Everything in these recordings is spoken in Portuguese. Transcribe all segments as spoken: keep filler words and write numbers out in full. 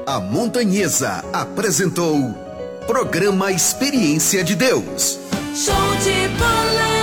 A Montanhesa apresentou Programa Experiência de Deus. Show de bola!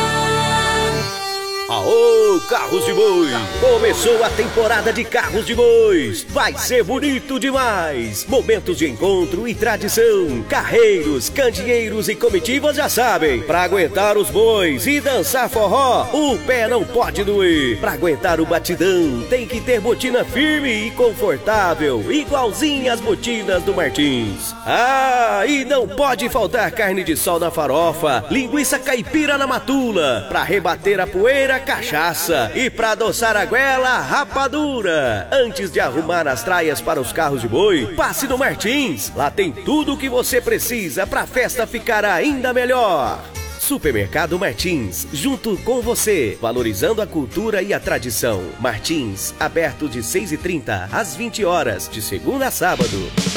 Aô, carros de boi! Começou a temporada de carros de bois. Vai ser bonito demais. Momentos de encontro e tradição. Carreiros, candeeiros e comitivas já sabem. Pra aguentar os bois e dançar forró, o pé não pode doer. Pra aguentar o batidão, tem que ter botina firme e confortável, igualzinha as botinas do Martins. Ah, e não pode faltar carne de sol na farofa, linguiça caipira na matula, pra rebater a poeira, cachaça, e pra adoçar a goela, rapadura. Antes de arrumar as traias para os carros de boi, passe no Martins. Lá tem tudo o que você precisa pra festa ficar ainda melhor. Supermercado Martins, junto com você, valorizando a cultura e a tradição. Martins, aberto de seis e trinta às vinte horas, de segunda a sábado.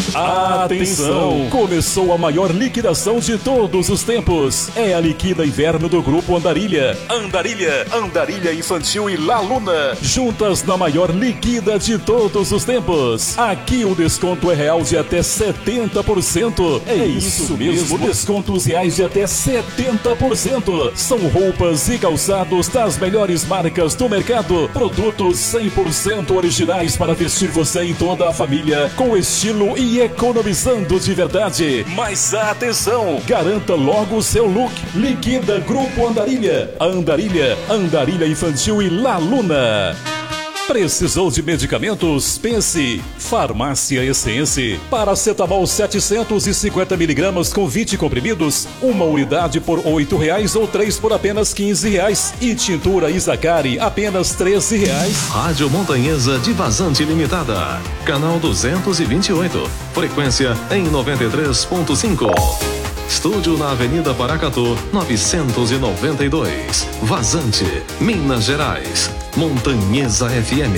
Atenção! Começou a maior liquidação de todos os tempos. É a Liquida Inverno do Grupo Andarilha. Andarilha, Andarilha Infantil e La Luna, juntas na maior liquida de todos os tempos. Aqui o desconto é real de até setenta por cento. É, é isso mesmo, descontos reais de até setenta por cento. São roupas e calçados das melhores marcas do mercado. Produtos cem por cento originais para vestir você e toda a família com estilo e economizando de verdade. Mas atenção, garanta logo o seu look. Liquida Grupo Andarilha. Andarilha, Andarilha Infantil e La Luna. Precisou de medicamentos? Pense. Farmácia Essence. Paracetamol setecentos e cinquenta miligramas com vinte comprimidos. Uma unidade por oito reais ou três por apenas quinze reais. E tintura Isacari apenas treze reais. Rádio Montanhesa de Vazante Limitada. Canal duzentos e vinte e oito. Frequência em noventa e três ponto cinco. Estúdio na Avenida Paracatu, novecentos e noventa e dois. Vazante, Minas Gerais. Montanhesa F M.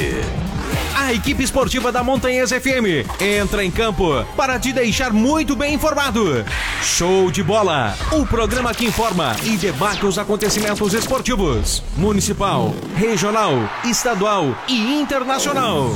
A equipe esportiva da Montanhesa F M entra em campo para te deixar muito bem informado. Show de bola! O programa que informa e debate os acontecimentos esportivos. Municipal, regional, estadual e internacional.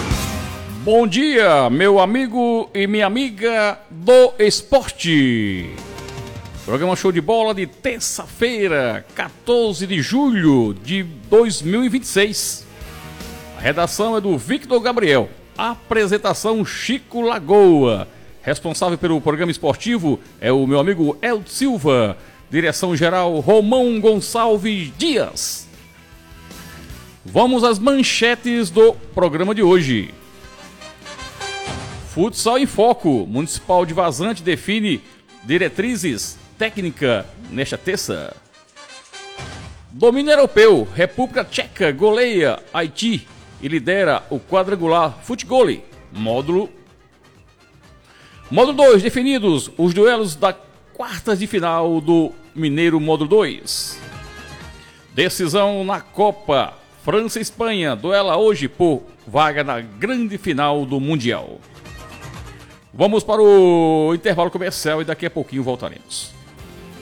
Bom dia, meu amigo e minha amiga do esporte. Programa Show de Bola de terça-feira, quatorze de julho de dois mil e vinte e seis. A redação é do Victor Gabriel. A apresentação Chico Lagoa. Responsável pelo programa esportivo é o meu amigo Elton Silva. Direção geral Romão Gonçalves Dias. Vamos às manchetes do programa de hoje. Futsal em Foco. Municipal de Vazante define diretrizes técnicas nesta terça. Domínio europeu. República Tcheca goleia Haiti e lidera o quadrangular Futgole. Módulo. Módulo dois. Definidos os duelos da quartas de final do Mineiro Módulo dois. Decisão na Copa. França e Espanha duela hoje por vaga na grande final do Mundial. Vamos para o intervalo comercial e daqui a pouquinho voltaremos.